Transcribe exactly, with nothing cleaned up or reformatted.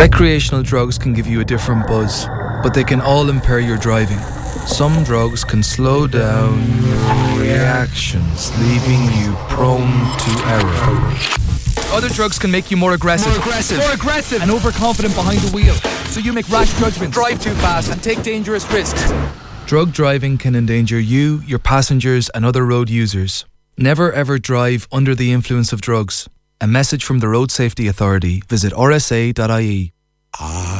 Recreational drugs can give you a different buzz, but they can all impair your driving. Some drugs can slow down your reactions, leaving you prone to error. Other drugs can make you more aggressive. More aggressive. More aggressive. And overconfident behind the wheel. So you make rash judgments, Drive too fast and take dangerous risks. Drug driving can endanger you, your passengers and other road users. Never ever drive under the influence of drugs. A message from the Road Safety Authority. Visit r s a dot i e.